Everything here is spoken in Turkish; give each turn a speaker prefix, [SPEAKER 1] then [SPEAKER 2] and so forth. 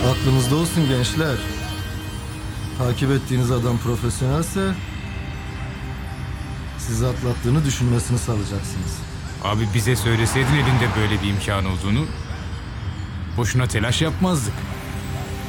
[SPEAKER 1] Aklınızda olsun gençler. Takip ettiğiniz adam profesyonelse sizi atlattığını düşünmesini sağlayacaksınız.
[SPEAKER 2] Abi bize söyleseydin elinde böyle bir imkan olduğunu boşuna telaş yapmazdık.